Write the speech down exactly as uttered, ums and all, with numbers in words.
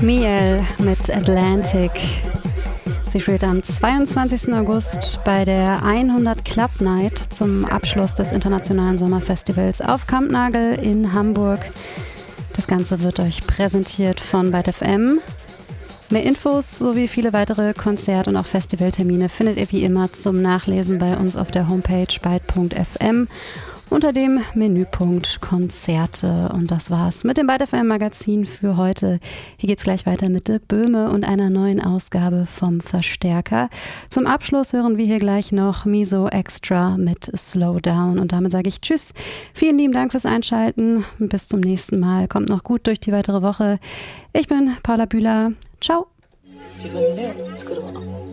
Miel mit Atlantic. Sie spielt am zweiundzwanzigsten August bei der hundert Club Night zum Abschluss des Internationalen Sommerfestivals auf Kampnagel in Hamburg. Das Ganze wird euch präsentiert von Byte F M. Mehr Infos sowie viele weitere Konzert- und auch Festivaltermine findet ihr wie immer zum Nachlesen bei uns auf der Homepage byte punkt f m unter dem Menüpunkt Konzerte. Und das war's mit dem Byte F M Magazin für heute. Hier geht's gleich weiter mit Dirk Böhme und einer neuen Ausgabe vom Verstärker. Zum Abschluss hören wir hier gleich noch Miso Extra mit Slow Down. Und damit sage ich Tschüss. Vielen lieben Dank fürs Einschalten. Bis zum nächsten Mal. Kommt noch gut durch die weitere Woche. Ich bin Paula Bühler. Ciao. 自分で作るもの